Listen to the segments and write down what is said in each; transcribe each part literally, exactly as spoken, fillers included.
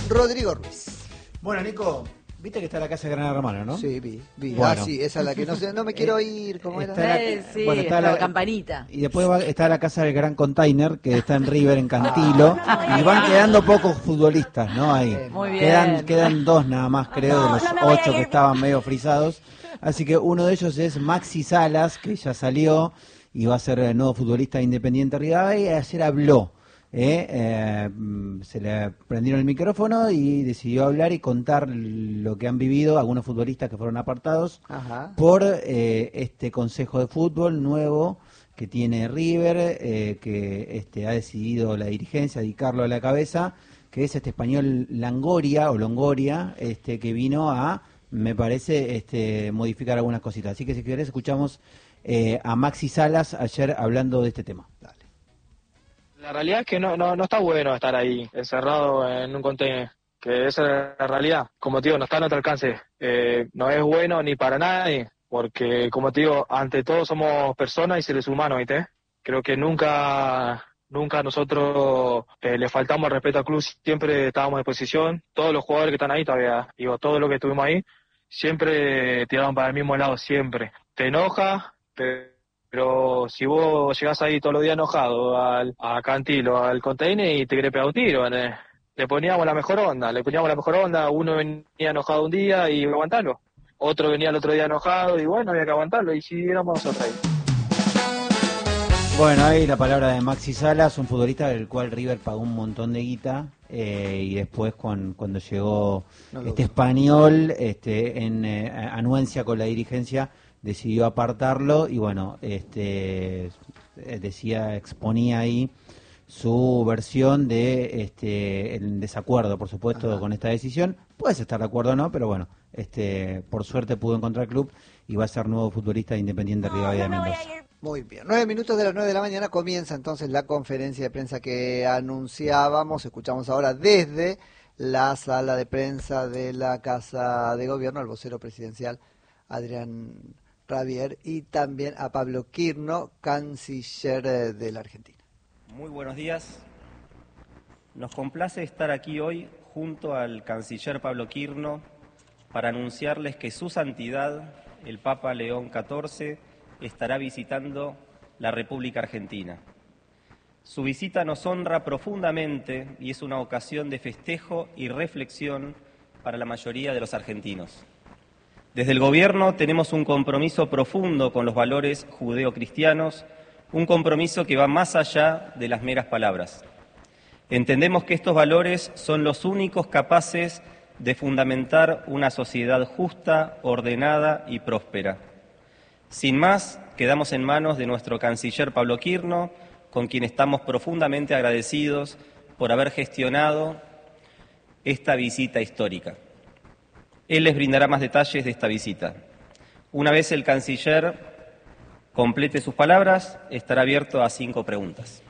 Rodrigo Ruiz. Bueno, Nico, viste que está la casa de Gran Hermano, ¿no? Sí, vi. vi. Bueno. Ah, sí, esa es la que no sé, no me quiero ir, ¿cómo era? La, eh, sí, bueno, está la, la campanita. Y después va, está la casa del Gran Container, que está en River, en Cantilo, ah, y van quedando pocos futbolistas, ¿no? Ahí. Muy bien. Quedan, quedan dos nada más, creo, de los ocho que estaban medio frisados. Así que uno de ellos es Maxi Salas, que ya salió y va a ser el nuevo futbolista de Independiente Rivadavia, y ayer habló. Eh, eh, se le prendieron el micrófono y decidió hablar y contar lo que han vivido algunos futbolistas que fueron apartados Ajá. por eh, este consejo de fútbol nuevo que tiene River, eh, que este, ha decidido la dirigencia dedicarlo a la cabeza, que es este español Langoria o Longoria, este, que vino a, me parece, este, modificar algunas cositas. Así que si querés escuchamos eh, a Maxi Salas ayer hablando de este tema. Dale. La realidad es que no, no, no está bueno estar ahí, encerrado en un container, que esa es la realidad. Como te digo, no está a nuestro alcance. Eh, no es bueno ni para nadie, porque como te digo, ante todo somos personas y seres humanos, ¿viste? Creo que nunca, nunca nosotros eh, le faltamos el respeto al club, siempre estábamos a disposición. Todos los jugadores que están ahí todavía, digo, todos los que estuvimos ahí, siempre tiraban para el mismo lado, siempre. Te enoja, pero... Pero si vos llegás ahí todos los días enojado al, a Cantilo, al container y te querés pegar un tiro, ¿eh? Le poníamos la mejor onda, le poníamos la mejor onda, uno venía enojado un día y iba a aguantarlo, otro venía el otro día enojado y bueno, había que aguantarlo y si éramos nosotros ahí. Bueno, ahí la palabra de Maxi Salas, un futbolista del cual River pagó un montón de guita eh, y después con, cuando llegó no este español este, en eh, anuencia con la dirigencia, decidió apartarlo y bueno, este decía, exponía ahí su versión de este el desacuerdo, por supuesto, Ajá. con esta decisión. Puedes estar de acuerdo o no, pero bueno, este por suerte pudo encontrar club y va a ser nuevo futbolista de Independiente Rivadavia de Mendoza. Muy bien, nueve minutos de las nueve de la mañana comienza entonces la conferencia de prensa que anunciábamos. Escuchamos ahora desde la sala de prensa de la Casa de Gobierno al vocero presidencial Adrián Rabier y también a Pablo Quirno, canciller de la Argentina. Muy buenos días. Nos complace estar aquí hoy junto al canciller Pablo Quirno para anunciarles que su santidad, el Papa León catorce, estará visitando la República Argentina. Su visita nos honra profundamente y es una ocasión de festejo y reflexión para la mayoría de los argentinos. Desde el Gobierno tenemos un compromiso profundo con los valores judeocristianos, un compromiso que va más allá de las meras palabras. Entendemos que estos valores son los únicos capaces de fundamentar una sociedad justa, ordenada y próspera. Sin más, quedamos en manos de nuestro canciller Pablo Quirno, con quien estamos profundamente agradecidos por haber gestionado esta visita histórica. Él les brindará más detalles de esta visita. Una vez el canciller complete sus palabras, estará abierto a cinco preguntas.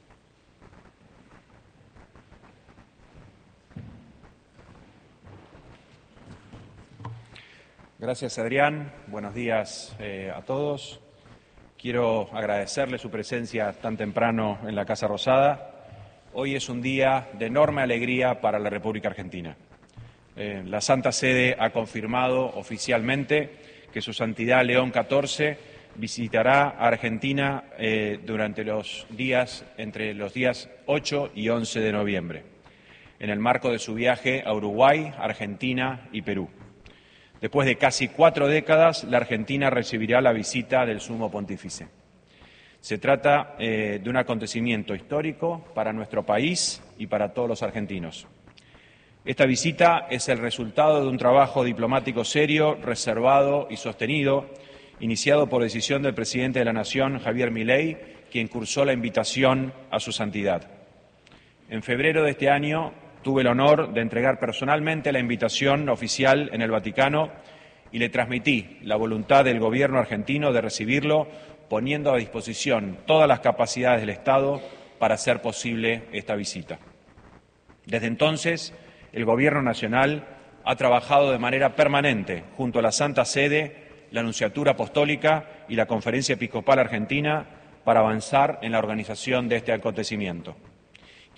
Gracias, Adrián. Buenos días eh, a todos. Quiero agradecerle su presencia tan temprano en la Casa Rosada. Hoy es un día de enorme alegría para la República Argentina. Eh, la Santa Sede ha confirmado oficialmente que su Santidad León catorce visitará a Argentina eh, durante los días, entre los días ocho y once de noviembre, en el marco de su viaje a Uruguay, Argentina y Perú. Después de casi cuatro décadas, la Argentina recibirá la visita del Sumo Pontífice. Se trata eh, de un acontecimiento histórico para nuestro país y para todos los argentinos. Esta visita es el resultado de un trabajo diplomático serio, reservado y sostenido, iniciado por decisión del presidente de la Nación, Javier Milei, quien cursó la invitación a su santidad. En febrero de este año tuve el honor de entregar personalmente la invitación oficial en el Vaticano y le transmití la voluntad del gobierno argentino de recibirlo, poniendo a disposición todas las capacidades del Estado para hacer posible esta visita. Desde entonces, el Gobierno Nacional ha trabajado de manera permanente junto a la Santa Sede, la Nunciatura Apostólica y la Conferencia Episcopal Argentina para avanzar en la organización de este acontecimiento.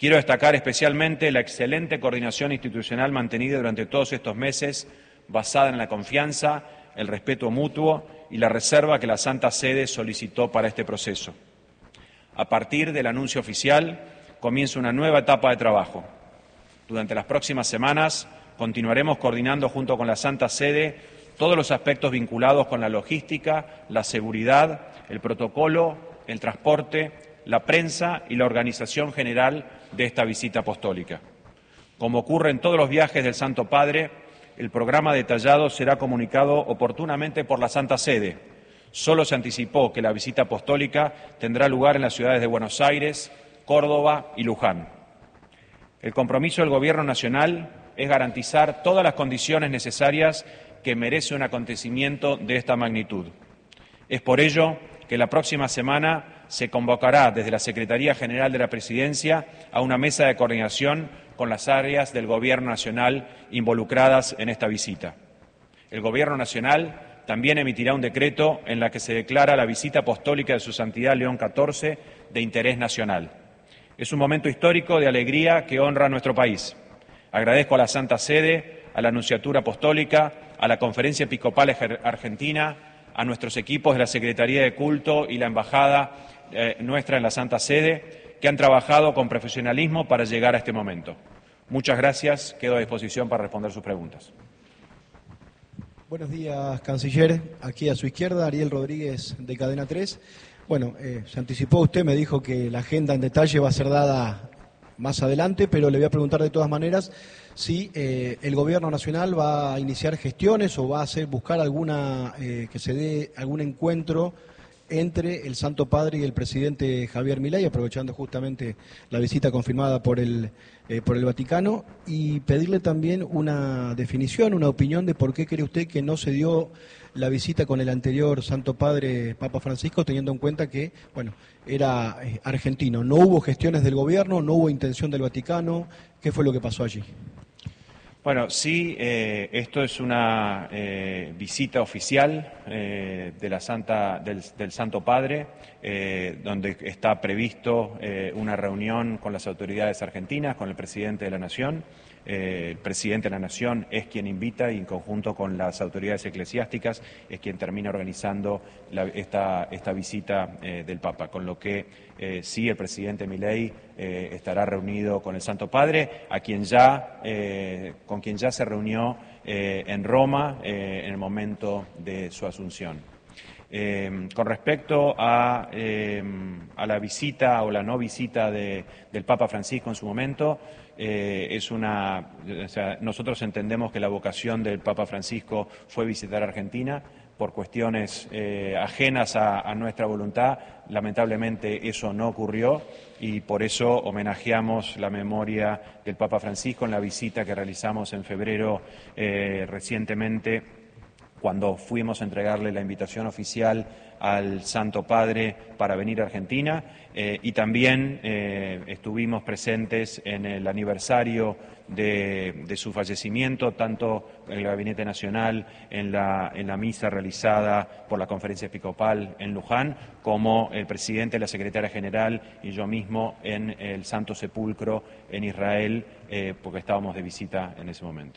Quiero destacar especialmente la excelente coordinación institucional mantenida durante todos estos meses, basada en la confianza, el respeto mutuo y la reserva que la Santa Sede solicitó para este proceso. A partir del anuncio oficial, comienza una nueva etapa de trabajo. Durante las próximas semanas continuaremos coordinando junto con la Santa Sede todos los aspectos vinculados con la logística, la seguridad, el protocolo, el transporte, la prensa y la organización general de esta visita apostólica. Como ocurre en todos los viajes del Santo Padre, el programa detallado será comunicado oportunamente por la Santa Sede. Solo se anticipó que la visita apostólica tendrá lugar en las ciudades de Buenos Aires, Córdoba y Luján. El compromiso del Gobierno Nacional es garantizar todas las condiciones necesarias que merece un acontecimiento de esta magnitud. Es por ello que la próxima semana se convocará desde la Secretaría General de la Presidencia a una mesa de coordinación con las áreas del Gobierno Nacional involucradas en esta visita. El Gobierno Nacional también emitirá un decreto en la que se declara la visita apostólica de Su Santidad León catorce de interés nacional. Es un momento histórico de alegría que honra a nuestro país. Agradezco a la Santa Sede, a la Nunciatura Apostólica, a la Conferencia Episcopal Argentina, a nuestros equipos de la Secretaría de Culto y la Embajada eh, nuestra en la Santa Sede, que han trabajado con profesionalismo para llegar a este momento. Muchas gracias. Quedo a disposición para responder sus preguntas. Buenos días, canciller. Aquí a su izquierda, Ariel Rodríguez, de Cadena tres. Bueno, eh, se anticipó usted, me dijo que la agenda en detalle va a ser dada más adelante, pero le voy a preguntar de todas maneras si eh, el Gobierno Nacional va a iniciar gestiones o va a hacer buscar alguna eh, que se dé algún encuentro entre el Santo Padre y el presidente Javier Milei, aprovechando justamente la visita confirmada por el eh, por el Vaticano, y pedirle también una definición, una opinión de por qué cree usted que no se dio la visita con el anterior Santo Padre Papa Francisco, teniendo en cuenta que, bueno, era eh, argentino. No hubo gestiones del gobierno, no hubo intención del Vaticano. ¿Qué fue lo que pasó allí? Bueno, sí, eh, esto es una eh, visita oficial eh, de la Santa, del, del Santo Padre, eh, donde está previsto eh, una reunión con las autoridades argentinas, con el presidente de la Nación. Eh, el presidente de la Nación es quien invita y en conjunto con las autoridades eclesiásticas es quien termina organizando la, esta, esta visita eh, del Papa, con lo que eh, sí el presidente Milei eh, estará reunido con el Santo Padre, a quien ya, eh, con quien ya se reunió eh, en Roma eh, en el momento de su asunción. Eh, con respecto a, eh, a la visita o la no visita de, del Papa Francisco en su momento, eh, es una, o sea, nosotros entendemos que la vocación del Papa Francisco fue visitar Argentina por cuestiones eh, ajenas a, a nuestra voluntad. Lamentablemente eso no ocurrió y por eso homenajeamos la memoria del Papa Francisco en la visita que realizamos en febrero eh, recientemente, cuando fuimos a entregarle la invitación oficial al Santo Padre para venir a Argentina eh, y también eh, estuvimos presentes en el aniversario de, de su fallecimiento, tanto en el Gabinete Nacional, en la, en la misa realizada por la Conferencia Episcopal en Luján, como el presidente, la secretaria general y yo mismo en el Santo Sepulcro en Israel, eh, porque estábamos de visita en ese momento.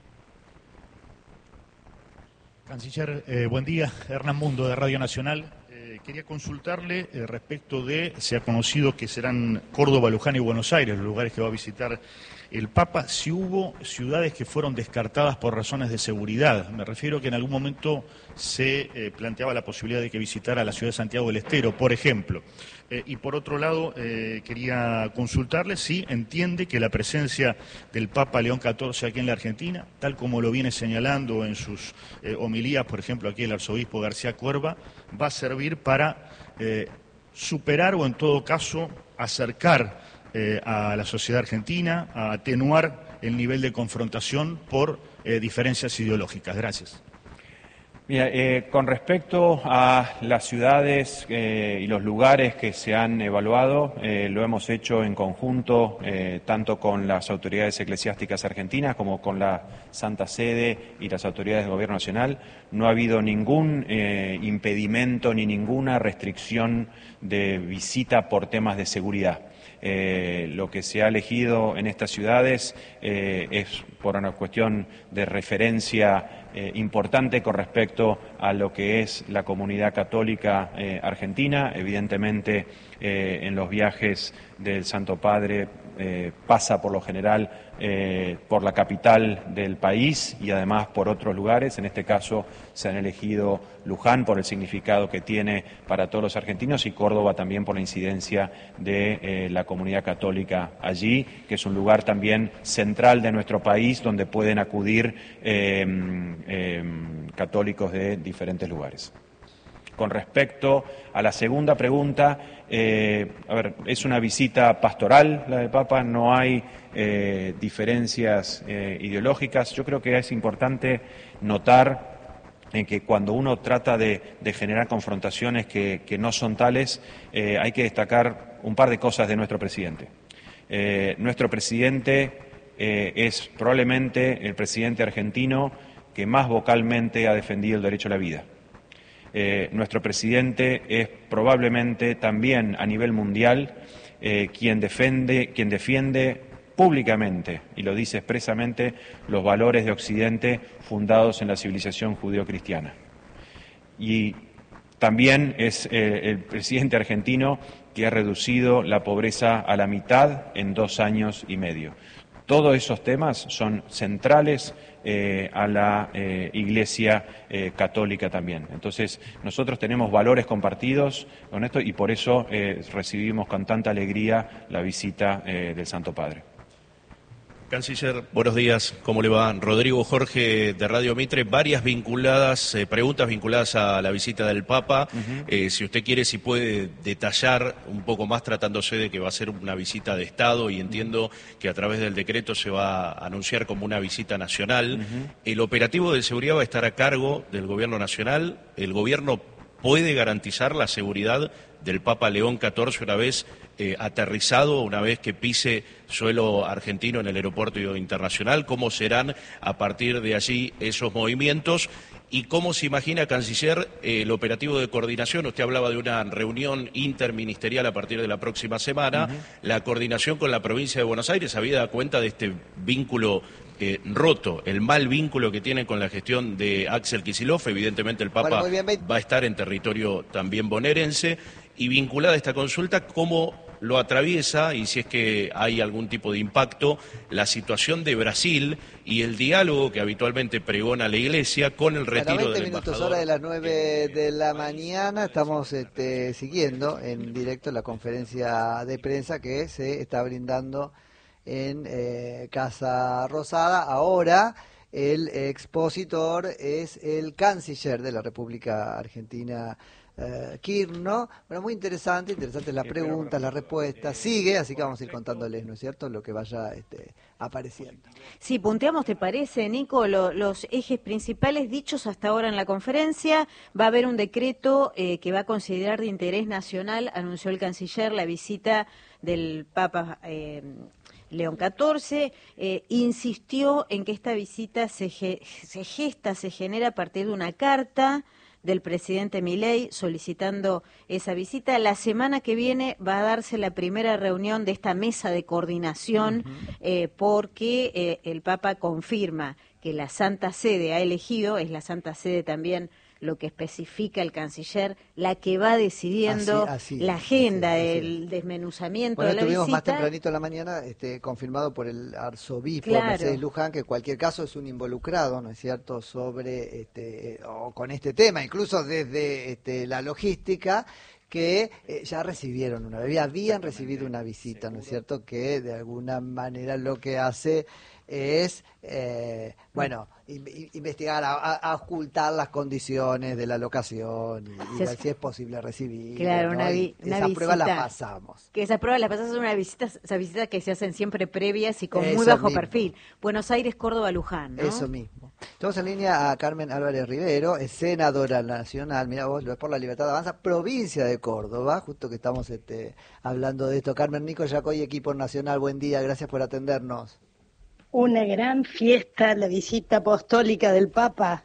Canciller, eh, buen día. Hernán Mundo, de Radio Nacional. Eh, quería consultarle eh, respecto de, se ha conocido que serán Córdoba, Luján y Buenos Aires los lugares que va a visitar el Papa, si hubo ciudades que fueron descartadas por razones de seguridad. Me refiero que en algún momento se eh, planteaba la posibilidad de que visitara la ciudad de Santiago del Estero, por ejemplo. Eh, y por otro lado, eh, quería consultarle si entiende que la presencia del Papa León catorce aquí en la Argentina, tal como lo viene señalando en sus eh, homilías, por ejemplo, aquí el arzobispo García Cuerva, va a servir para eh, superar o en todo caso acercar eh, a la sociedad argentina, a atenuar el nivel de confrontación por eh, diferencias ideológicas. Gracias. Mira, eh, con respecto a las ciudades eh, y los lugares que se han evaluado, eh, lo hemos hecho en conjunto, eh, tanto con las autoridades eclesiásticas argentinas como con la Santa Sede y las autoridades del Gobierno Nacional. No ha habido ningún eh, impedimento ni ninguna restricción de visita por temas de seguridad. Eh, lo que se ha elegido en estas ciudades eh, es por una cuestión de referencia eh, importante con respecto a lo que es la comunidad católica eh, argentina. Evidentemente, eh, en los viajes del Santo Padre eh, pasa por lo general eh, por la capital del país y además por otros lugares. En este caso se han elegido Luján por el significado que tiene para todos los argentinos y Córdoba también por la incidencia de eh, la comunidad católica allí, que es un lugar también central de nuestro país donde pueden acudir eh, eh, católicos de diferentes lugares. Con respecto a la segunda pregunta, eh, a ver, es una visita pastoral la del Papa, no hay eh, diferencias eh, ideológicas. Yo creo que es importante notar en que cuando uno trata de, de generar confrontaciones que, que no son tales, eh, hay que destacar un par de cosas de nuestro presidente. Eh, nuestro presidente eh, es probablemente el presidente argentino que más vocalmente ha defendido el derecho a la vida. Eh, nuestro presidente es probablemente también a nivel mundial eh, quien defiende, quien defiende públicamente, y lo dice expresamente, los valores de Occidente fundados en la civilización judeocristiana. Y también es eh, el presidente argentino que ha reducido la pobreza a la mitad en dos años y medio. Todos esos temas son centrales eh, a la eh, Iglesia eh, católica también. Entonces, nosotros tenemos valores compartidos con esto y por eso eh, recibimos con tanta alegría la visita eh, del Santo Padre. Canciller, buenos días, ¿cómo le va? Rodrigo Jorge de Radio Mitre, varias vinculadas, eh, preguntas vinculadas a la visita del Papa. Uh-huh. eh, si usted quiere, si puede detallar un poco más, tratándose de que va a ser una visita de Estado y entiendo uh-huh. que a través del decreto se va a anunciar como una visita nacional. Uh-huh. El operativo de seguridad va a estar a cargo del Gobierno Nacional. El Gobierno puede garantizar la seguridad del Papa León catorce una vez eh, aterrizado, una vez que pise suelo argentino en el aeropuerto internacional. ¿Cómo serán a partir de allí esos movimientos? ¿Y cómo se imagina, Canciller, eh, el operativo de coordinación? Usted hablaba de una reunión interministerial a partir de la próxima semana. Uh-huh. La coordinación con la provincia de Buenos Aires, habida dado cuenta de este vínculo eh, roto, el mal vínculo que tiene con la gestión de Axel Kicillof. Evidentemente el Papa bueno, bien, va a estar en territorio también bonaerense. Y vinculada a esta consulta, ¿cómo lo atraviesa, y si es que hay algún tipo de impacto, la situación de Brasil y el diálogo que habitualmente pregona la Iglesia con el retiro del embajador? Minutos, hora de las nueve de la mañana, estamos este, siguiendo en directo la conferencia de prensa que se está brindando en eh, Casa Rosada. Ahora el expositor es el canciller de la República Argentina, Uh, Kirchner. Bueno, muy interesante, interesante las preguntas, las respuestas, sigue, así que vamos a ir contándoles, ¿no es cierto?, lo que vaya este, apareciendo. Sí, punteamos, ¿te parece, Nico, lo, los ejes principales dichos hasta ahora en la conferencia? Va a haber un decreto eh, que va a considerar de interés nacional, anunció el canciller, la visita del Papa eh, León catorce, eh, insistió en que esta visita se, ge se gesta, se genera a partir de una carta del presidente Milei solicitando esa visita. La semana que viene va a darse la primera reunión de esta mesa de coordinación uh-huh. eh, porque eh, el Papa confirma que la Santa Sede ha elegido, es la Santa Sede también lo que especifica el canciller, la que va decidiendo así, así, la agenda, así, así. el desmenuzamiento bueno, de la visita. Estuvimos más tempranito en la mañana este, confirmado por el arzobispo claro. Mercedes Luján, que en cualquier caso es un involucrado, ¿no es cierto?, sobre este, o con este tema, incluso desde este, la logística, que eh, ya recibieron una vez, habían recibido una visita, ¿no es cierto?, que de alguna manera lo que hace es, eh, bueno, in, investigar, a, a ocultar las condiciones de la locación y, y ver si es posible recibir. Claro, ¿no? una, vi, una esa visita, prueba la pasamos. Que esa prueba la pasamos, son una visita, esa visita que se hacen siempre previas y con Eso muy bajo mismo. perfil. Buenos Aires, Córdoba, Luján, ¿no? Eso mismo. Estamos en línea a Carmen Álvarez Rivero, es senadora nacional, mira vos, lo es por la Libertad de Avanza, provincia de Córdoba, justo que estamos este, hablando de esto. Carmen, Nico Yacoy, equipo nacional, buen día, gracias por atendernos. Una gran fiesta, la visita apostólica del Papa,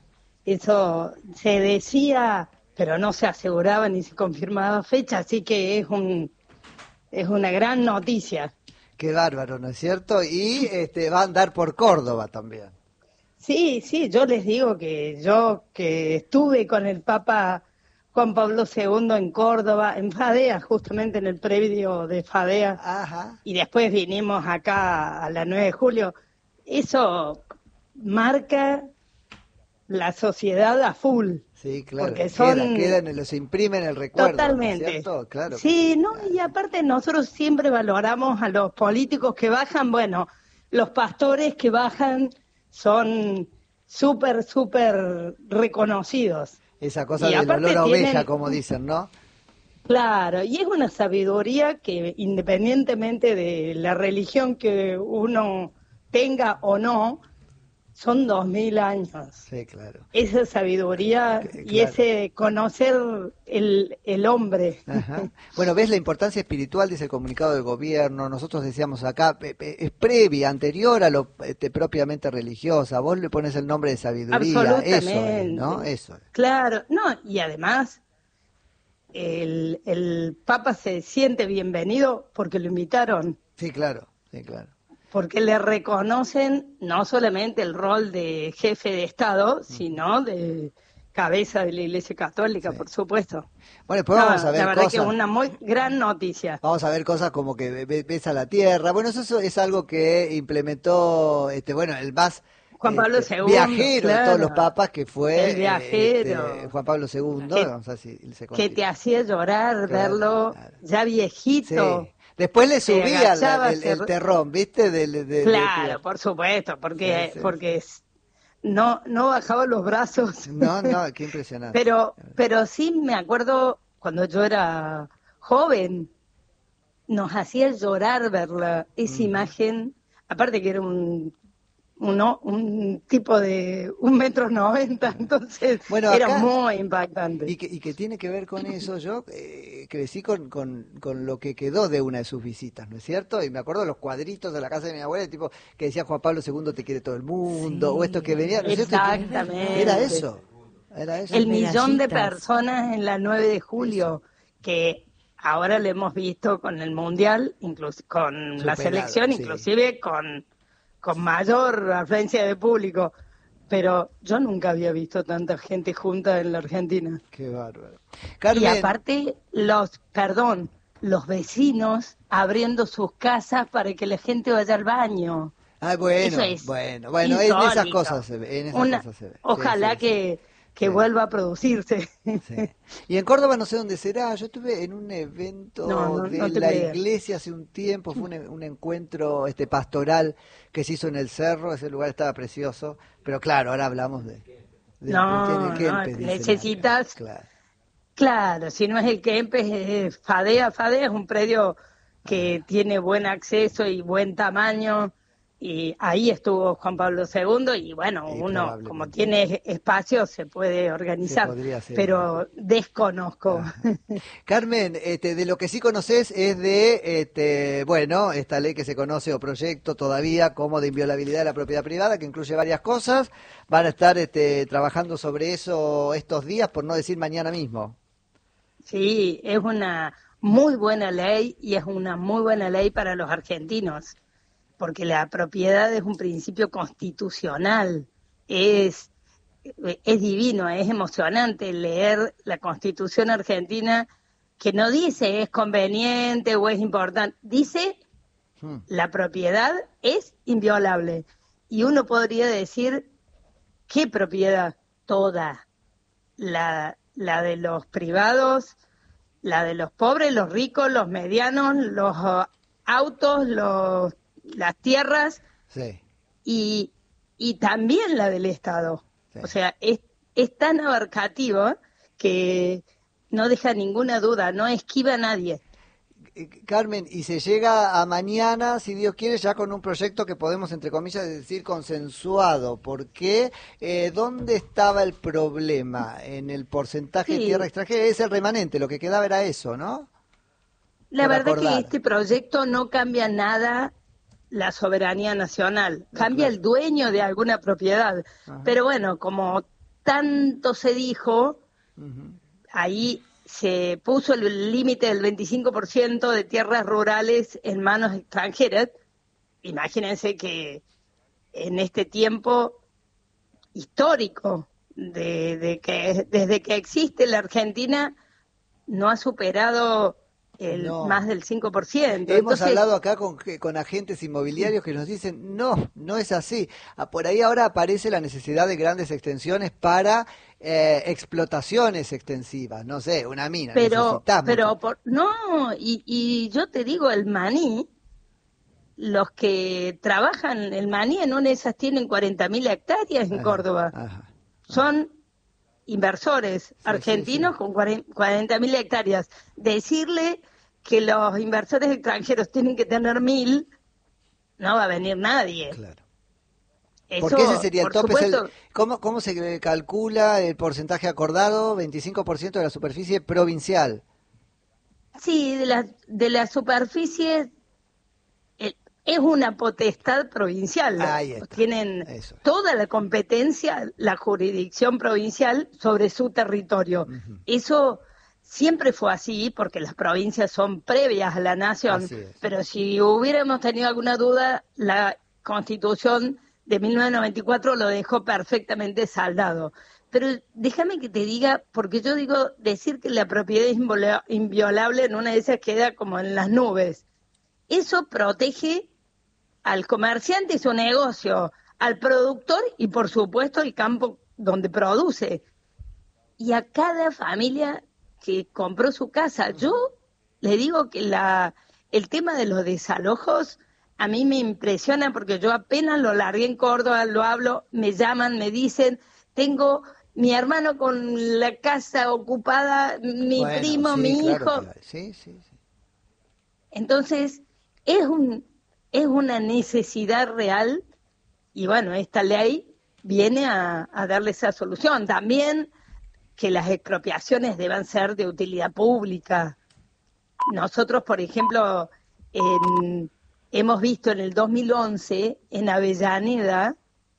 eso se decía, pero no se aseguraba ni se confirmaba fecha, así que es un es una gran noticia. Qué bárbaro, ¿no es cierto? Y este, va a andar por Córdoba también. Sí, sí, yo les digo que yo que estuve con el Papa Juan Pablo segundo en Córdoba, en Fadea, justamente en el predio de Fadea, Ajá. y después vinimos acá a la nueve de julio, eso marca la sociedad a full. Sí, claro, porque son... queda, queda, los imprime en el recuerdo. Totalmente. ¿No es cierto? Claro. Sí, no, y aparte nosotros siempre valoramos a los políticos que bajan, bueno, los pastores que bajan son súper, súper reconocidos. Esa cosa y del olor a tienen... oveja, como dicen, ¿no? Claro, y es una sabiduría que independientemente de la religión que uno tenga o no, son dos mil años. Sí, claro. Esa sabiduría C- y claro. ese conocer el, el hombre. Ajá. Bueno, ves la importancia espiritual, dice el comunicado del gobierno. Nosotros decíamos acá, pe- pe- es previa, anterior a lo este, propiamente religiosa. Vos le pones el nombre de sabiduría. Absolutamente. Eso es, ¿no? Eso es. Claro, no, y además el, el Papa se siente bienvenido porque lo invitaron. Sí, claro, sí, claro. Porque le reconocen no solamente el rol de jefe de Estado, sino de cabeza de la Iglesia Católica, sí. Por supuesto. Bueno, después vamos no, a ver la verdad cosas. que es una muy gran noticia. Vamos a ver cosas como que ves a la tierra. Bueno, eso es algo que implementó, este, bueno, el más Juan Pablo este, segundo, viajero claro. de todos los papas, que fue el viajero. Este, Juan Pablo segundo. Que, vamos a ver si se que te hacía llorar, claro, verlo claro. ya viejito. Sí. Después le subía agachaba, el, el, el se... terrón, ¿viste? De, de, de, claro, de... por supuesto, porque sí, sí. porque no no bajaba los brazos. No, no, qué impresionante. Pero pero sí me acuerdo cuando yo era joven, nos hacía llorar verla, esa mm. imagen, aparte que era un uno, un tipo de un metro noventa, entonces bueno, era acá, muy impactante. Y que, y que tiene que ver con eso, yo eh, crecí con, con, con lo que quedó de una de sus visitas, ¿no es cierto? Y me acuerdo de los cuadritos de la casa de mi abuela, tipo que decía Juan Pablo segundo te quiere todo el mundo, sí, o esto que venía, ¿no es cierto? Exactamente. Era eso, era eso. El millón de personas en la nueve de julio, eso. Que ahora lo hemos visto con el Mundial, incluso con Superado, la selección, sí. Inclusive con... con mayor afluencia de público, pero yo nunca había visto tanta gente junta en la Argentina. Qué bárbaro. Carmen. Y aparte, los, perdón, los vecinos abriendo sus casas para que la gente vaya al baño. Ah, bueno, es bueno, bueno, en esas cosas se ve, en esas Una, cosas se ve. Ojalá sí, sí, que... Sí. que sí. vuelva a producirse. Sí. Y en Córdoba no sé dónde será, yo estuve en un evento no, no, de no la creas. iglesia hace un tiempo, fue un, un encuentro este pastoral que se hizo en el cerro, ese lugar estaba precioso, pero claro, ahora hablamos de... de no, de Kempes, no necesitas... Claro. claro, si no es el Kempes, es Fadea, Fadea es un predio que ah. tiene buen acceso y buen tamaño, y ahí estuvo Juan Pablo segundo y bueno, y uno como tiene espacio se puede organizar, se pero ¿no? desconozco. Ajá. Carmen, este, de lo que sí conoces es de, este, bueno, esta ley que se conoce o proyecto todavía como de inviolabilidad de la propiedad privada, que incluye varias cosas. Van a estar este, trabajando sobre eso estos días, por no decir mañana mismo. Sí, es una muy buena ley y es una muy buena ley para los argentinos. Porque la propiedad es un principio constitucional, es, es divino, es emocionante leer la Constitución argentina que no dice es conveniente o es importante, dice hmm. la propiedad es inviolable. Y uno podría decir, ¿qué propiedad? Toda, la, la de los privados, la de los pobres, los ricos, los medianos, los uh, autos, los... las tierras sí. y, y también la del Estado. Sí. O sea, es, es tan abarcativo que no deja ninguna duda, no esquiva a nadie. Carmen, y se llega a mañana, si Dios quiere, ya con un proyecto que podemos, entre comillas, decir consensuado. ¿Por qué? Eh, ¿Dónde estaba el problema? En el porcentaje sí. de tierra extranjera, es el remanente, lo que quedaba era eso, ¿no? La Por verdad acordar. que este proyecto no cambia nada la soberanía nacional, cambia el dueño de alguna propiedad, Ajá. pero bueno, como tanto se dijo, uh-huh. ahí se puso el límite del veinticinco por ciento de tierras rurales en manos extranjeras. Imagínense que en este tiempo histórico, de, de que desde que existe la Argentina, no ha superado el No. más del cinco por ciento. Hemos Entonces, hablado acá con, con agentes inmobiliarios que nos dicen, no, no es así. Ah, por ahí ahora aparece la necesidad de grandes extensiones para eh, explotaciones extensivas. No sé, una mina. pero, necesitamos. pero por, no, y, y yo te digo, el maní, los que trabajan el maní en una de esas tienen cuarenta mil hectáreas en Ajá, Córdoba. ajá. Son inversores argentinos sí, sí. con cuarenta mil hectáreas. Decirle que los inversores extranjeros tienen que tener mil, no va a venir nadie. Claro. Eso, Porque ese sería el por tope. Es el- supuesto, ¿cómo, ¿Cómo se calcula el porcentaje acordado? veinticinco por ciento de la superficie provincial. sí, de la, de la superficie eh, es una potestad provincial. Ahí está. Tienen Eso es. toda la competencia, la jurisdicción provincial sobre su territorio. Ujú. Eso siempre fue así porque las provincias son previas a la nación. Así es. Pero si hubiéramos tenido alguna duda, la Constitución de mil novecientos noventa y cuatro lo dejó perfectamente saldado. Pero déjame que te diga, porque yo digo, decir que la propiedad es inviola- inviolable en una de esas queda como en las nubes. Eso protege al comerciante y su negocio, al productor y por supuesto el campo donde produce. Y a cada familia que compró su casa. Yo le digo que la el tema de los desalojos a mí me impresiona porque yo apenas lo largué en Córdoba, lo hablo, me llaman, me dicen, tengo mi hermano con la casa ocupada, mi Bueno, primo, sí, mi claro hijo. que hay. Sí, sí, sí. Entonces, es un es una necesidad real y bueno, esta ley viene a, a darle esa solución. También que las expropiaciones deban ser de utilidad pública. Nosotros, por ejemplo, en, hemos visto en el dos mil once, en Avellaneda,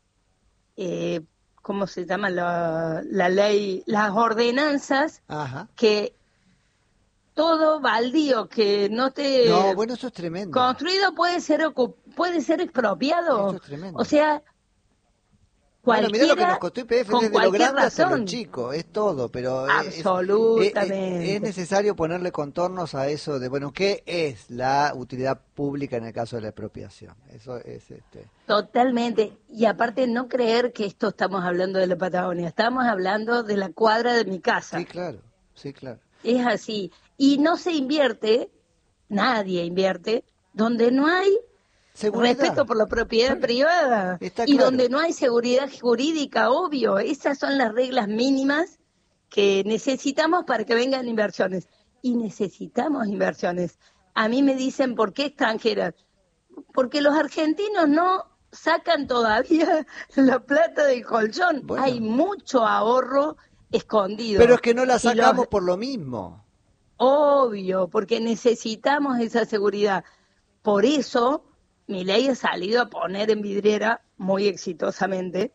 eh, ¿cómo se llama la, la ley? Las ordenanzas Ajá. que todo baldío que no te No, bueno, eso es tremendo. construido puede ser ocu- puede ser expropiado. Eso es tremendo. O sea, Bueno, mirá lo que cualquiera, nos costó Y P F, con desde lo cualquier grande hasta lo razón. chico, es todo, pero es- es- Absolutamente. es, es necesario ponerle contornos a eso de, bueno, ¿qué es la utilidad pública en el caso de la expropiación? Eso es, este... Totalmente. Y aparte no creer que esto estamos hablando de la Patagonia, estamos hablando de la cuadra de mi casa. Sí, claro, sí, claro. Es así. Y no se invierte, nadie invierte, donde no hay Seguridad. respeto por la propiedad privada Está y claro. donde no hay seguridad jurídica, obvio. Esas son las reglas mínimas que necesitamos para que vengan inversiones. Y necesitamos inversiones. A mí me dicen, ¿por qué extranjeras? Porque los argentinos no sacan todavía la plata del colchón. Bueno. Hay mucho ahorro escondido. Pero es que no la Y los- sacamos por lo mismo. Obvio, porque necesitamos esa seguridad. Por eso, mi ley ha salido a poner en vidriera muy exitosamente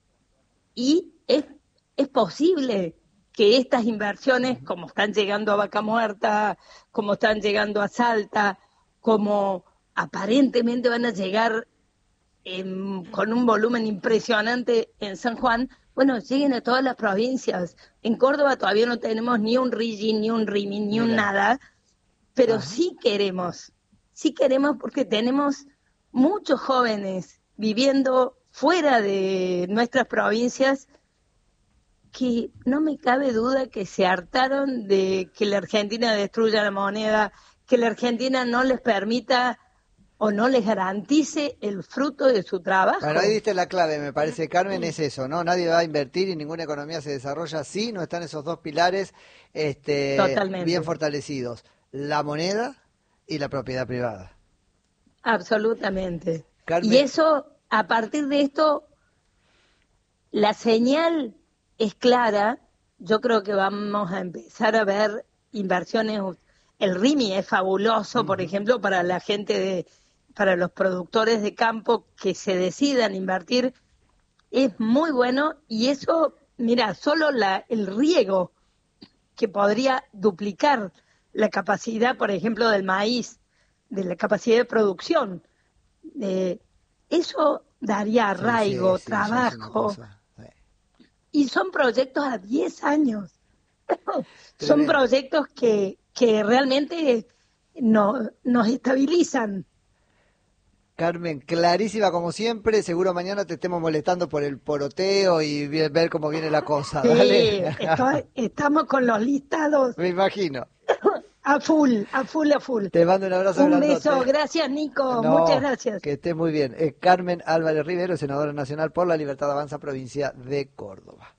y es, es posible que estas inversiones, como están llegando a Vaca Muerta, como están llegando a Salta, como aparentemente van a llegar en- con un volumen impresionante en San Juan, bueno, lleguen a todas las provincias. En Córdoba todavía no tenemos ni un R I G I, ni un R I M I, ni un Mira. nada, pero Ajá. sí queremos, sí queremos porque tenemos muchos jóvenes viviendo fuera de nuestras provincias que no me cabe duda que se hartaron de que la Argentina destruya la moneda, que la Argentina no les permita o no les garantice el fruto de su trabajo. Bueno, ahí diste la clave, me parece, Carmen, es eso, ¿no? Nadie va a invertir y ninguna economía se desarrolla si no están esos dos pilares este, Totalmente. bien fortalecidos, la moneda y la propiedad privada. Absolutamente. Carmen. Y eso, a partir de esto, la señal es clara. Yo creo que vamos a empezar a ver inversiones. El R I M I es fabuloso, por ejemplo, para la gente de, para los productores de campo que se decidan invertir. Es muy bueno y eso, mira, solo la, el riego que podría duplicar la capacidad, por ejemplo, del maíz, de la capacidad de producción. Eh, eso daría arraigo, sí, sí, sí, trabajo. Y son proyectos a diez años. Son proyectos que, que realmente no, nos estabilizan. Carmen, clarísima como siempre. Seguro mañana te estemos molestando por el poroteo y ver cómo viene la cosa. Sí, ¿Dale? Estoy, estamos con los listados. Me imagino. A full, a full, a full. Te mando un abrazo. Un grandote. beso, gracias Nico, no, muchas gracias. Que estés muy bien. Es Carmen Álvarez Rivero, senadora nacional por la Libertad Avanza, provincia de Córdoba.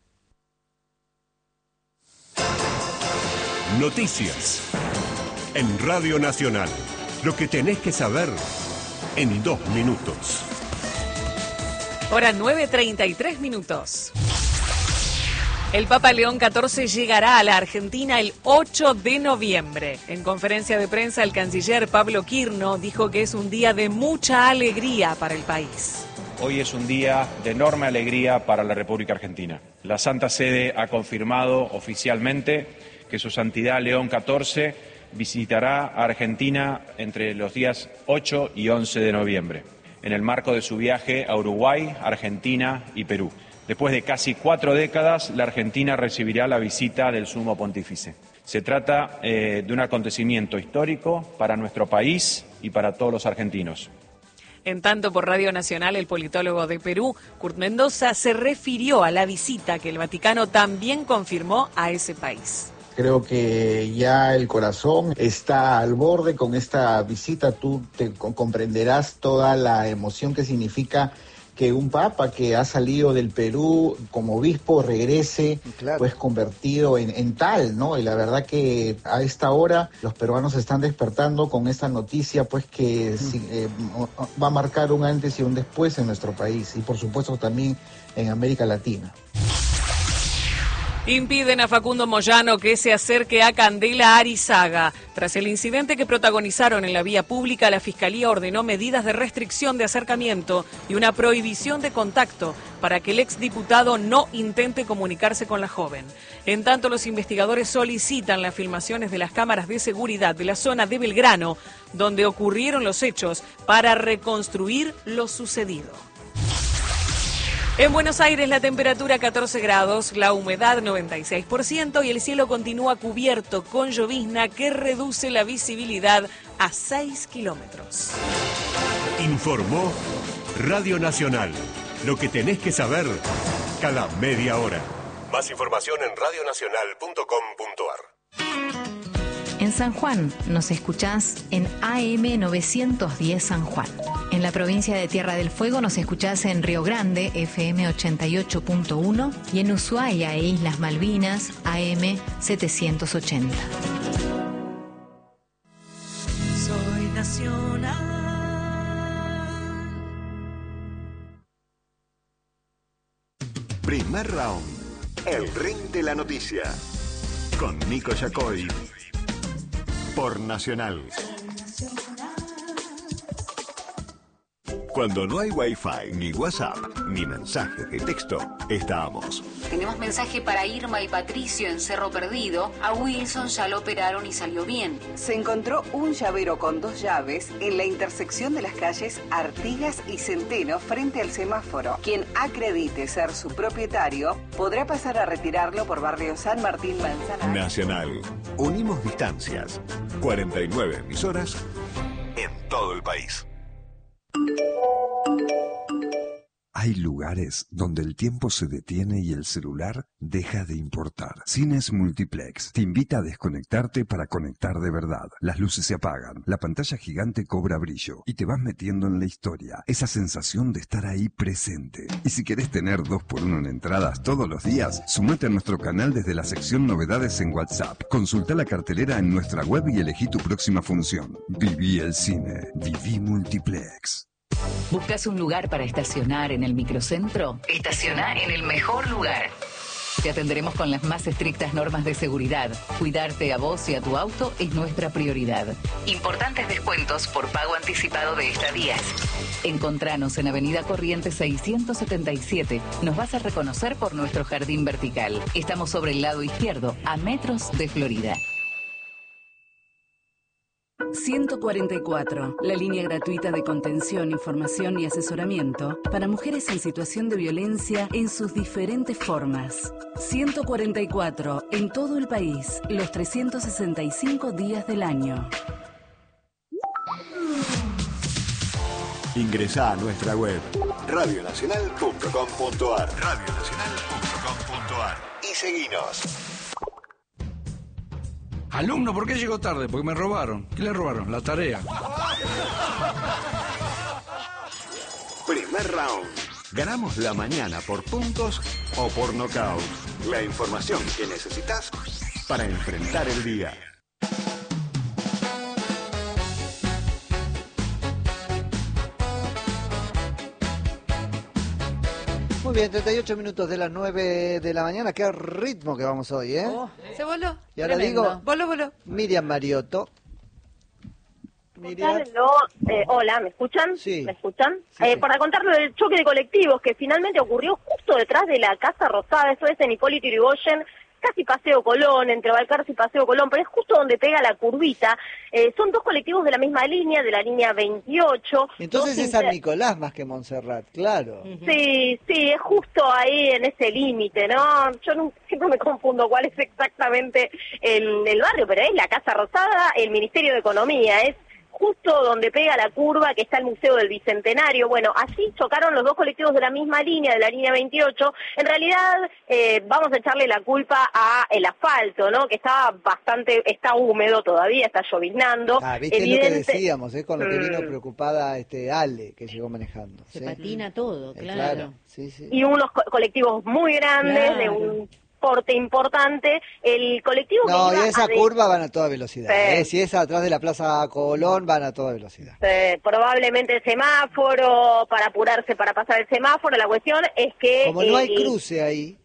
Noticias en Radio Nacional. Lo que tenés que saber en dos minutos. Hora nueve treinta y tres minutos. El Papa León catorce llegará a la Argentina el ocho de noviembre. En conferencia de prensa, el canciller Pablo Quirno dijo que es un día de mucha alegría para el país. Hoy es un día de enorme alegría para la República Argentina. La Santa Sede ha confirmado oficialmente que su Santidad León catorce visitará a Argentina entre los días ocho y once de noviembre, en el marco de su viaje a Uruguay, Argentina y Perú. Después de casi cuatro décadas, la Argentina recibirá la visita del Sumo Pontífice. Se trata eh, de un acontecimiento histórico para nuestro país y para todos los argentinos. En tanto, por Radio Nacional, el politólogo de Perú, Kurt Mendoza, se refirió a la visita que el Vaticano también confirmó a ese país. Creo que ya el corazón está al borde con esta visita. Tú te comprenderás toda la emoción que significa que un papa que ha salido del Perú como obispo regrese, claro, pues convertido en, en tal, ¿no? Y la verdad que a esta hora los peruanos se están despertando con esta noticia, pues que uh-huh. eh, va a marcar un antes y un después en nuestro país y por supuesto también en América Latina. Impiden a Facundo Moyano que se acerque a Candela Arizaga. Tras el incidente que protagonizaron en la vía pública, la Fiscalía ordenó medidas de restricción de acercamiento y una prohibición de contacto para que el exdiputado no intente comunicarse con la joven. En tanto, los investigadores solicitan las filmaciones de las cámaras de seguridad de la zona de Belgrano, donde ocurrieron los hechos, para reconstruir lo sucedido. En Buenos Aires la temperatura catorce grados, la humedad noventa y seis por ciento y el cielo continúa cubierto con llovizna que reduce la visibilidad a seis kilómetros. Informó Radio Nacional. Lo que tenés que saber cada media hora. Más información en radio nacional punto com punto a r. En San Juan nos escuchás en A M novecientos diez San Juan. En la provincia de Tierra del Fuego nos escuchás en Río Grande, F M ochenta y ocho punto uno, y en Ushuaia e Islas Malvinas, A M setecientos ochenta. Soy nacional. Primer round. El ring de la noticia. Con Nico Yacoy. Por Nacional. Cuando no hay Wi-Fi, ni WhatsApp, ni mensajes de texto, estamos. Tenemos mensaje para Irma y Patricio en Cerro Perdido. A Wilson ya lo operaron y salió bien. Se encontró un llavero con dos llaves en la intersección de las calles Artigas y Centeno frente al semáforo. Quien acredite ser su propietario podrá pasar a retirarlo por barrio San Martín Manzanares. Nacional. Unimos distancias. cuarenta y nueve emisoras en todo el país. Hay lugares donde el tiempo se detiene y el celular deja de importar. Cines Multiplex te invita a desconectarte para conectar de verdad. Las luces se apagan, la pantalla gigante cobra brillo y te vas metiendo en la historia. Esa sensación de estar ahí presente. Y si querés tener dos por uno en entradas todos los días, sumate a nuestro canal desde la sección Novedades en WhatsApp. Consulta la cartelera en nuestra web y elegí tu próxima función. Viví el cine. Viví Multiplex. ¿Buscas un lugar para estacionar en el microcentro? Estaciona en el mejor lugar. Te atenderemos con las más estrictas normas de seguridad. Cuidarte a vos y a tu auto es nuestra prioridad. Importantes descuentos por pago anticipado de estadías. Encontranos en Avenida Corrientes seiscientos setenta y siete. Nos vas a reconocer por nuestro jardín vertical. Estamos sobre el lado izquierdo, a metros de Florida. ciento cuarenta y cuatro, la línea gratuita de contención, información y asesoramiento para mujeres en situación de violencia en sus diferentes formas. ciento cuarenta y cuatro, en todo el país, los trescientos sesenta y cinco días del año. Ingresá a nuestra web radio nacional punto com punto ar radio nacional punto com punto ar y seguinos. Alumno, ¿por qué llegó tarde? Porque me robaron. ¿Qué le robaron? La tarea. Primer round. Ganamos la mañana por puntos o por nocaut. La información que necesitas para enfrentar el día. Muy bien, treinta y ocho minutos de las nueve de la mañana. Qué ritmo que vamos hoy, ¿eh? Oh, se voló. Y ahora Tremendo. digo, voló, voló. Miriam Mariotto. Miriam. Eh, hola, ¿me escuchan? Sí. ¿Me escuchan? Sí, eh, sí. Para contarles del choque de colectivos que finalmente ocurrió justo detrás de la Casa Rosada, eso es en Hipólito Yrigoyen, casi Paseo Colón, entre Balcarce y Paseo Colón, pero es justo donde pega la curvita. Eh, son dos colectivos de la misma línea, de la línea veintiocho. Entonces dos es San inter- Nicolás más que Montserrat, claro. Sí, sí, es justo ahí en ese límite, ¿no? Yo no, siempre me confundo cuál es exactamente el, el barrio, pero es la Casa Rosada, el Ministerio de Economía, es justo donde pega la curva que está el Museo del Bicentenario. Bueno, allí chocaron los dos colectivos de la misma línea, de la línea veintiocho. En realidad, eh, vamos a echarle la culpa a el asfalto, ¿no? Que está bastante, está húmedo todavía, está lloviznando. Ah, viste Evidente- lo que decíamos, ¿eh? Con lo que vino Mm. preocupada este Ale, que llegó manejando. Se ¿sí? patina todo, Eh, claro. Sí, sí. Y unos co- colectivos muy grandes, Claro. de un porte importante. El colectivo No, que y iba esa a de- curva van a toda velocidad. Sí. ¿eh? Si es atrás de la Plaza Colón, van a toda velocidad. Eh, probablemente el semáforo, para apurarse para pasar el semáforo. La cuestión es que... Como no hay eh, cruce ahí,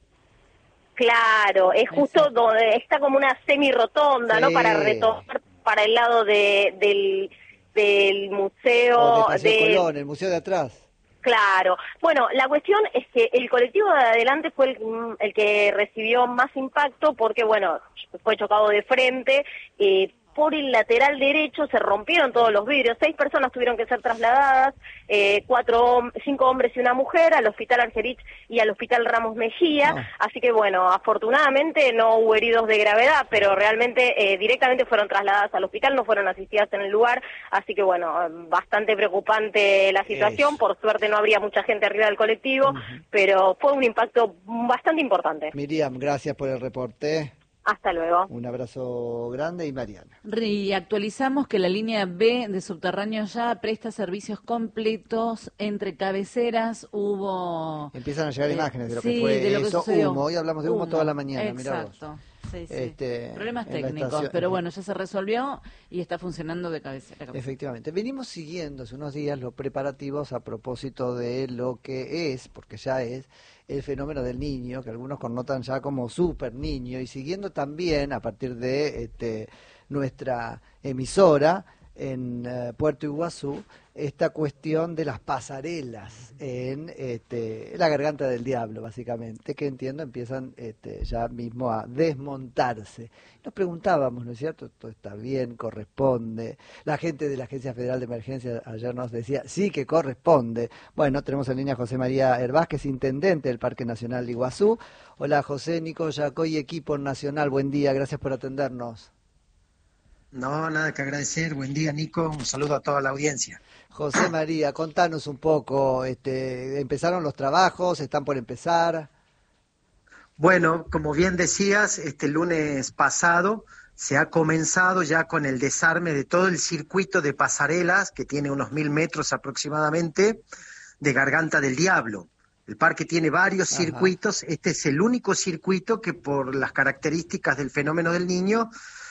Claro, es justo donde está como una semi-rotonda, Sí. ¿no? Para retomar para el lado de, del, del museo... o de Paseo de- Colón, el museo de atrás. Claro. Bueno, la cuestión es que el colectivo de adelante fue el, el que recibió más impacto porque, bueno, fue chocado de frente. Eh, por el lateral derecho se rompieron todos los vidrios. Seis personas tuvieron que ser trasladadas, eh, cuatro, hom- cinco hombres y una mujer, al Hospital Argerich y al Hospital Ramos Mejía. Así que, bueno, afortunadamente no hubo heridos de gravedad, pero realmente eh, directamente fueron trasladadas al hospital, no fueron asistidas en el lugar. Así que, bueno, bastante preocupante la situación. Por suerte no habría mucha gente arriba del colectivo, pero fue un impacto bastante importante. Miriam, gracias por el reporte. Hasta luego. Un abrazo grande y Mariana. Y actualizamos que la línea B de subterráneo ya presta servicios completos entre cabeceras. Hubo... Empiezan a llegar Eh, imágenes de lo sí, que fue de lo que eso, sucedió. humo. Hoy hablamos de humo, Humo, toda la mañana, mirá vos. exacto. Sí, sí. Este, Problemas en la técnicos, estación- pero bueno, ya se resolvió y está funcionando de cabecera. Efectivamente. Venimos siguiendo hace unos días los preparativos a propósito de lo que es, porque ya es, el fenómeno del niño, que algunos connotan ya como super niño, y siguiendo también a partir de este, nuestra emisora en eh, Puerto Iguazú, esta cuestión de las pasarelas en este, la garganta del diablo, básicamente, que entiendo empiezan este, ya mismo a desmontarse. Nos preguntábamos, ¿no es cierto? ¿Todo está bien? ¿Corresponde? La gente de la Agencia Federal de Emergencia ayer nos decía, sí que corresponde. Bueno, tenemos en línea a José María Hervás, que es intendente del Parque Nacional de Iguazú. Hola José, Nico Yacoy, equipo nacional, buen día, gracias por atendernos. No, nada que agradecer. Buen día, Nico. Un saludo a toda la audiencia. José María, contanos un poco, este, ¿empezaron los trabajos? ¿Están por empezar? Bueno, como bien decías, este lunes pasado se ha comenzado ya con el desarme de todo el circuito de pasarelas, que tiene unos mil metros aproximadamente, de Garganta del Diablo. El parque tiene varios Ajá. circuitos. Este es el único circuito que, por las características del fenómeno del niño,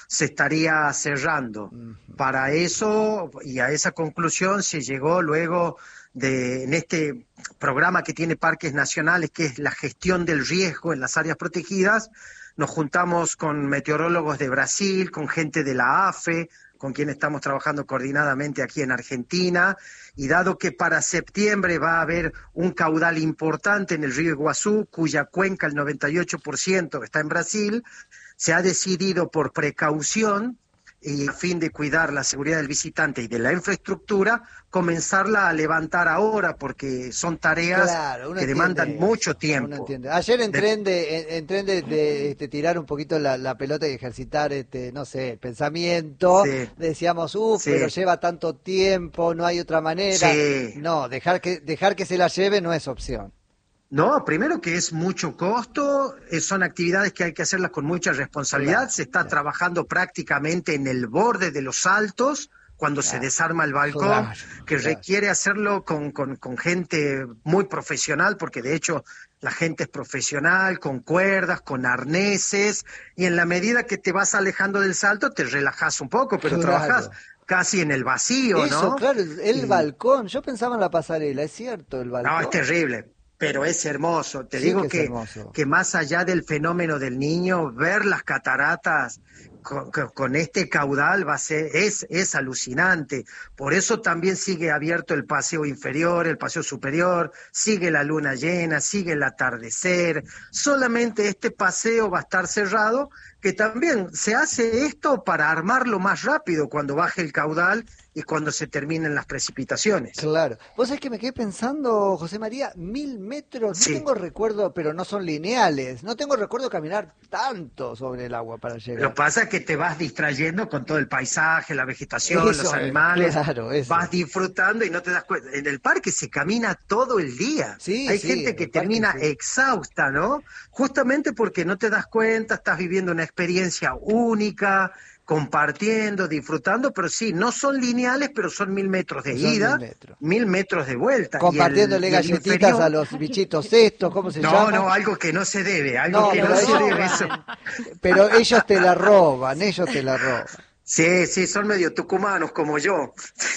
se estaría cerrando. Para eso y a esa conclusión se llegó luego de en este programa que tiene Parques Nacionales, que es la gestión del riesgo en las áreas protegidas. Nos juntamos con meteorólogos de Brasil, con gente de la A F E, con quien estamos trabajando coordinadamente aquí en Argentina, y dado que para septiembre va a haber un caudal importante en el río Iguazú, cuya cuenca el noventa y ocho por ciento está en Brasil, se ha decidido por precaución y a fin de cuidar la seguridad del visitante y de la infraestructura, comenzarla a levantar ahora, porque son tareas Claro, que demandan entiende, mucho tiempo. Ayer entré De- en de, entré en de, de, este, tirar un poquito la, la pelota y ejercitar, este, no sé, el pensamiento. Sí. Decíamos, uff, Sí. pero lleva tanto tiempo, no hay otra manera. Sí. No, dejar que dejar que se la lleve no es opción. No, primero que es mucho costo, eh, son actividades que hay que hacerlas con mucha responsabilidad, Claro, se está trabajando prácticamente en el borde de los altos, cuando se desarma el balcón, claro, que claro. requiere hacerlo con, con, con gente muy profesional, porque de hecho la gente es profesional, con cuerdas, con arneses, y en la medida que te vas alejando del salto te relajas un poco, pero Claro. trabajas casi en el vacío, Eso, ¿no? claro, el, el Y- balcón. Yo pensaba en la pasarela, es cierto, el balcón. No, es terrible, pero es hermoso. Te Sí digo que es que, hermoso. que más allá del fenómeno del niño, ver las cataratas con, con- con este caudal va a ser, es, es alucinante. Por eso también sigue abierto el paseo inferior, el paseo superior, sigue la luna llena, sigue el atardecer. Solamente este paseo va a estar cerrado, que también se hace esto para armarlo más rápido cuando baje el caudal y cuando se terminen las precipitaciones. Claro. Vos sabés que me quedé pensando, José María, mil metros, no Sí. tengo recuerdo, pero no son lineales, no tengo recuerdo de caminar tanto sobre el agua para llegar. Lo que pasa es que te vas distrayendo con todo el paisaje, la vegetación, Eso, los animales, claro, eso. vas disfrutando y no te das cuenta. En el parque se camina todo el día. Sí, Hay sí, gente en que el parque termina sí. exhausta, ¿no? Justamente porque no te das cuenta, estás viviendo una experiencia única, compartiendo, disfrutando, pero sí, no son lineales, pero son mil metros de Son ida, mil metros. mil metros de vuelta. Y el- Compartiéndole y el galletitas inferior- a los bichitos estos, ¿cómo se No, llama? no, algo que no se debe, algo No, que pero no se ellos- debe. Eso. Pero ellos te la roban, ellos te la roban. Sí, sí, son medio tucumanos como yo.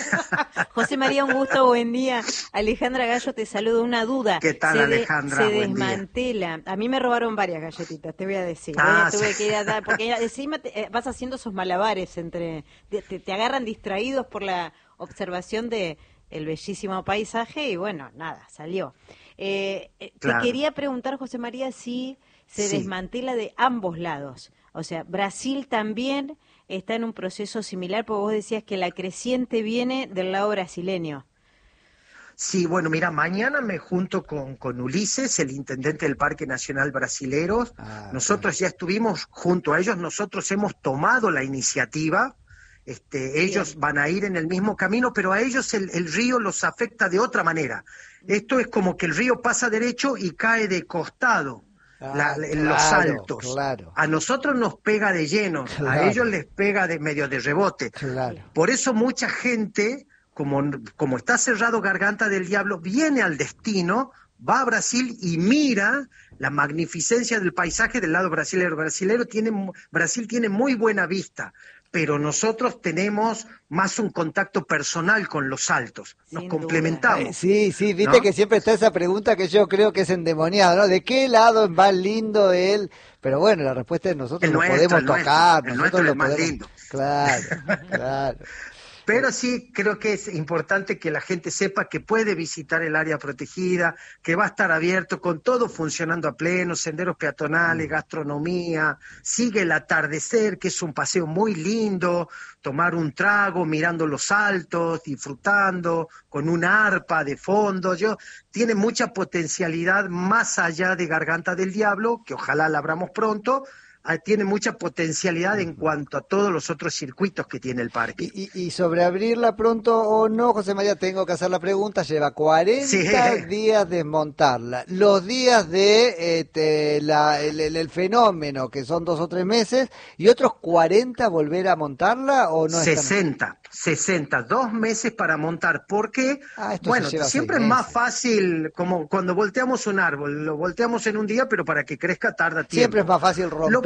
José María, un gusto, buen día. Alejandra Gallo te saludo, una duda. ¿Qué tal, se de- Alejandra? Se Buen día. desmantela. A mí me robaron varias galletitas, te voy a decir. Ah, ¿eh? Tuve sí. que ir a dar, porque encima te- eh, vas haciendo esos malabares entre, te, te- te agarran distraídos por la observación de el bellísimo paisaje y bueno, nada, salió. Eh, eh, Claro. Te quería preguntar, José María, si se Sí. desmantela de ambos lados. O sea, Brasil también está en un proceso similar, porque vos decías que la creciente viene del lado brasileño. Sí, bueno, mira, mañana me junto con, con Ulises, el intendente del Parque Nacional Brasileros. Ah, Nosotros ya estuvimos junto a ellos, nosotros hemos tomado la iniciativa. Este, ellos van a ir en el mismo camino, pero a ellos el, el río los afecta de otra manera. Esto es como que el río pasa derecho y cae de costado. La- Ah, en los claro, altos. claro. A nosotros nos pega de lleno, a Claro. ellos les pega de medio de rebote. Claro. Por eso mucha gente, como, como está cerrado Garganta del Diablo, viene al destino, va a Brasil y mira la magnificencia del paisaje del lado brasilero. Brasilero tiene, mu- Brasil tiene muy buena vista, pero nosotros tenemos más un contacto personal con los altos, nos Sin complementamos. Eh, Sí, sí, viste ¿no? que siempre está esa pregunta que yo creo que es endemoniada, ¿no? ¿De qué lado es más lindo él? Pero bueno, la respuesta es nosotros El lo nuestro, podemos el nuestro, tocar, el nosotros nuestro lo es más podemos... lindo. Claro, claro. Pero sí creo que es importante que la gente sepa que puede visitar el área protegida, que va a estar abierto con todo funcionando a pleno, senderos peatonales, gastronomía, sigue el atardecer, que es un paseo muy lindo, tomar un trago mirando los altos, disfrutando, con una arpa de fondo. Yo, tiene mucha potencialidad más allá de Garganta del Diablo, que ojalá la abramos pronto. Ah, tiene mucha potencialidad en cuanto a todos los otros circuitos que tiene el parque. Y, y, y sobre abrirla pronto o no, José María, tengo que hacer la pregunta, lleva cuarenta Sí. días desmontarla. Los días de este, la, el, el- el fenómeno, que son dos o tres meses, y otros cuarenta volver a montarla o no es tan- sesenta, sesenta, dos meses para montar. ¿Por qué? Ah, esto Bueno, se lleva siempre es seis más meses. fácil, como cuando volteamos un árbol, lo volteamos en un día, pero para que crezca tarda tiempo. Siempre es más fácil romper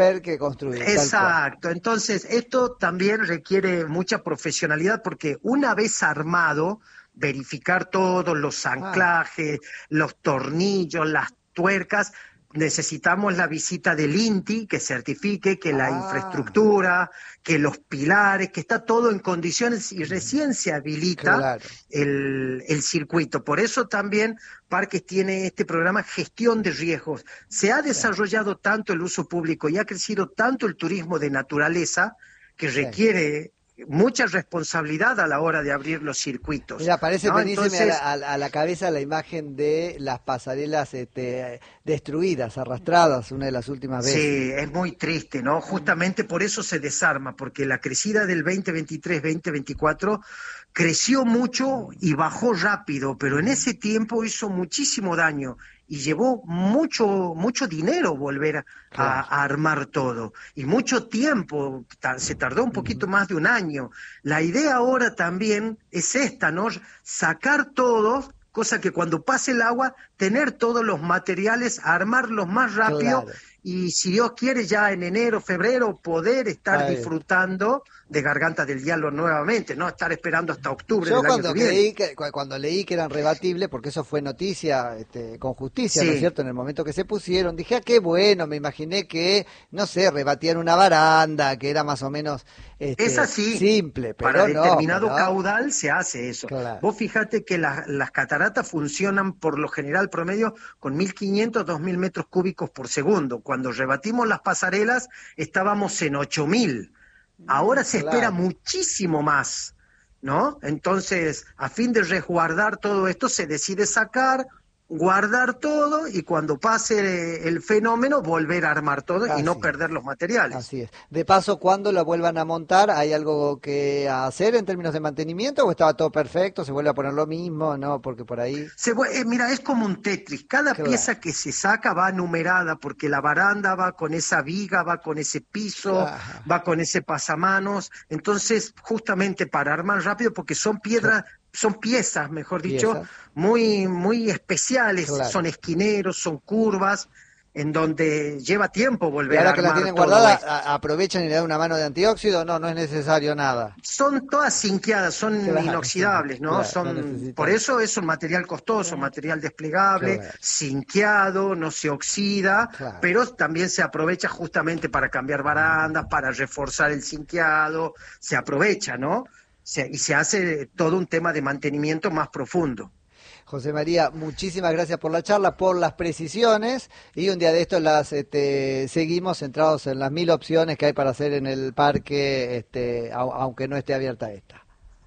resolver que construir. Exacto, entonces esto también requiere mucha profesionalidad porque una vez armado, verificar todos los anclajes, ah. los tornillos, las tuercas, necesitamos la visita del INTI que certifique que la ah. infraestructura, que los pilares, que está todo en condiciones y recién se habilita claro. el, el circuito. Por eso también Parques tiene este programa Gestión de Riesgos. Se ha desarrollado tanto el uso público y ha crecido tanto el turismo de naturaleza que requiere mucha responsabilidad a la hora de abrir los circuitos. Mira, parece ¿no? buenísima Entonces, a, la, a la cabeza la imagen de las pasarelas este, destruidas, arrastradas, una de las últimas veces. Sí, es muy triste, ¿no? Justamente por eso se desarma, porque la crecida del veinte veintitrés veinte veinticuatro creció mucho y bajó rápido, pero en ese tiempo hizo muchísimo daño y llevó mucho mucho dinero volver a, claro. a, a armar todo y mucho tiempo, se tardó un poquito uh-huh. más de un año. La idea ahora también es esta, ¿no? Sacar todo, cosa que cuando pase el agua, tener todos los materiales, armarlos más rápido claro. y si Dios quiere ya en enero, febrero poder estar Ay. disfrutando de Garganta del Diablo nuevamente, no estar esperando hasta octubre Yo del cuando año que leí viene. que, cuando leí que eran rebatibles, porque eso fue noticia este, con justicia, sí. ¿no es cierto? En el momento que se pusieron, dije, ah, qué bueno, me imaginé que, no sé, rebatían una baranda, que era más o menos este, es así. simple, pero para no, determinado pero... caudal se hace eso. Claro. Vos fíjate que la, las cataratas funcionan por lo general promedio con mil quinientos, dos mil metros cúbicos por segundo. Cuando rebatimos las pasarelas estábamos en ocho mil. Ahora se claro. espera muchísimo más, ¿no? Entonces, a fin de resguardar todo esto, se decide sacar, guardar todo y cuando pase el fenómeno, volver a armar todo Así. y no perder los materiales. Así es. De paso, cuando la vuelvan a montar, ¿hay algo que hacer en términos de mantenimiento o estaba todo perfecto? ¿Se vuelve a poner lo mismo? No, porque por ahí... Se, eh, mira, es como un Tetris. Cada claro. pieza que se saca va numerada porque la baranda va con esa viga, va con ese piso, Ajá. va con ese pasamanos. Entonces, justamente para armar rápido, porque son piedras... Claro. Son piezas, mejor dicho, piezas. muy muy especiales, claro. son esquineros, son curvas, en donde lleva tiempo volver a armar. Y ahora que la tienen guardada, aprovechan y le dan una mano de antióxido, no, no es necesario nada. Son todas zinqueadas, son claro, inoxidables, ¿no? Claro, son no por eso es un material costoso, claro. material desplegable, claro. zinqueado, no se oxida, claro. pero también se aprovecha justamente para cambiar barandas, para reforzar el zinqueado, se aprovecha, ¿no? Se, y se hace todo un tema de mantenimiento más profundo. José María, muchísimas gracias por la charla, por las precisiones, y un día de estos las este, seguimos centrados en las mil opciones que hay para hacer en el parque, este, aunque no esté abierta esta.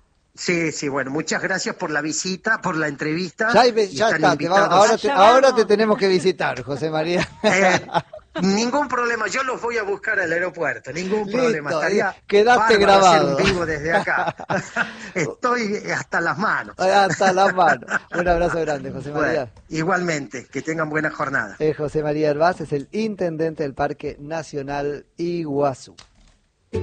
Sí, sí, bueno, muchas gracias por la visita, por la entrevista. Ya, ya está, te va, ahora, te, ahora te tenemos que visitar, José María. Eh, ningún problema, yo los voy a buscar al aeropuerto, ningún Listo, problema. Estaría quedaste grabado. Hacer un vivo desde acá. Estoy hasta las manos. Hasta las manos. Un abrazo grande, José María. Bueno, igualmente, que tengan buena jornada. Eh, José María Hervás es el intendente del Parque Nacional Iguazú.